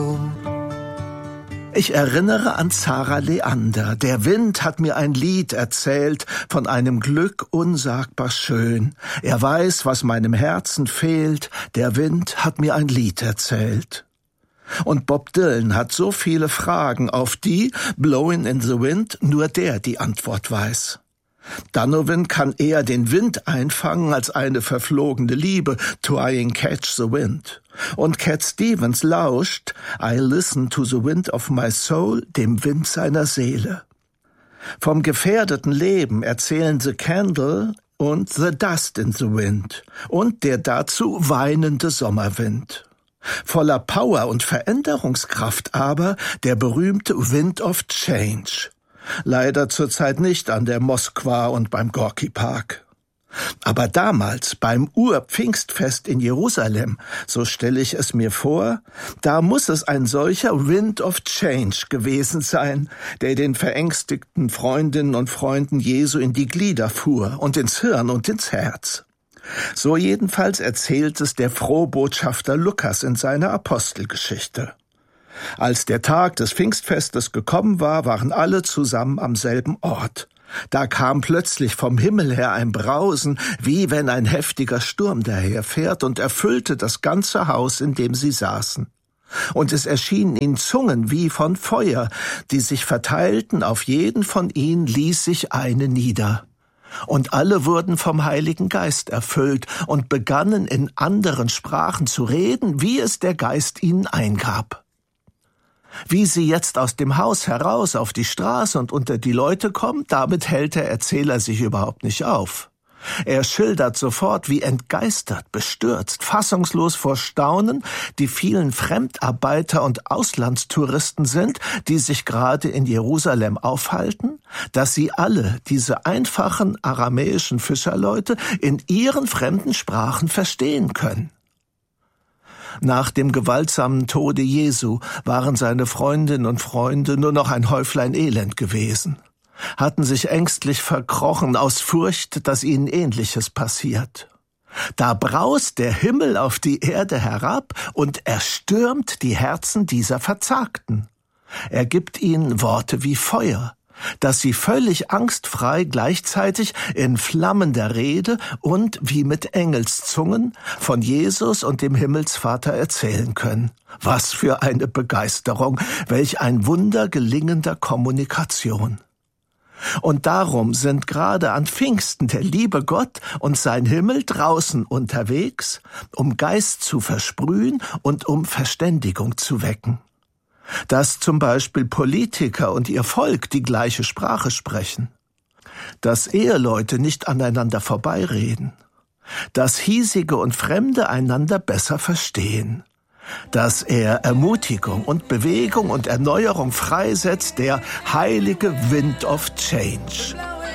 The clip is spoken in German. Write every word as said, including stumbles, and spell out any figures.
Ich erinnere an Zara Leander. Der Wind hat mir ein Lied erzählt von einem Glück unsagbar schön. Er weiß, was meinem Herzen fehlt. Der Wind hat mir ein Lied erzählt. Und Bob Dylan hat so viele Fragen, auf die, Blowin' in the Wind, nur der die Antwort weiß. Donovan kann eher den Wind einfangen als eine verflogene Liebe, Trying Catch the Wind. Und Cat Stevens lauscht, I listen to the wind of my soul, dem Wind seiner Seele. Vom gefährdeten Leben erzählen The Candle und The Dust in the Wind und der dazu weinende Sommerwind. Voller Power und Veränderungskraft aber der berühmte Wind of Change. Leider zurzeit nicht an der Moskwa und beim Gorki Park. Aber damals beim Ur-Pfingstfest in Jerusalem, so stelle ich es mir vor, da muss es ein solcher Wind of Change gewesen sein, der den verängstigten Freundinnen und Freunden Jesu in die Glieder fuhr und ins Hirn und ins Herz. So jedenfalls erzählt es der Frohbotschafter Lukas in seiner Apostelgeschichte. Als der Tag des Pfingstfestes gekommen war, waren alle zusammen am selben Ort. Da kam plötzlich vom Himmel her ein Brausen, wie wenn ein heftiger Sturm daherfährt, und erfüllte das ganze Haus, in dem sie saßen. Und es erschienen ihnen Zungen wie von Feuer, die sich verteilten, auf jeden von ihnen ließ sich eine nieder. Und alle wurden vom Heiligen Geist erfüllt und begannen in anderen Sprachen zu reden, wie es der Geist ihnen eingab. Wie sie jetzt aus dem Haus heraus auf die Straße und unter die Leute kommen, damit hält der Erzähler sich überhaupt nicht auf. Er schildert sofort, wie entgeistert, bestürzt, fassungslos vor Staunen die vielen Fremdarbeiter und Auslandstouristen sind, die sich gerade in Jerusalem aufhalten, dass sie alle, diese einfachen aramäischen Fischerleute, in ihren fremden Sprachen verstehen können. Nach dem gewaltsamen Tode Jesu waren seine Freundinnen und Freunde nur noch ein Häuflein Elend gewesen, hatten sich ängstlich verkrochen aus Furcht, dass ihnen Ähnliches passiert. Da braust der Himmel auf die Erde herab und erstürmt die Herzen dieser Verzagten. Er gibt ihnen Worte wie Feuer, dass sie völlig angstfrei gleichzeitig in flammender Rede und wie mit Engelszungen von Jesus und dem Himmelsvater erzählen können. Was für eine Begeisterung, welch ein Wunder gelingender Kommunikation. Und darum sind gerade an Pfingsten der liebe Gott und sein Himmel draußen unterwegs, um Geist zu versprühen und um Verständigung zu wecken. Dass zum Beispiel Politiker und ihr Volk die gleiche Sprache sprechen, dass Eheleute nicht aneinander vorbeireden, dass Hiesige und Fremde einander besser verstehen, dass er Ermutigung und Bewegung und Erneuerung freisetzt, der heilige Wind of Change.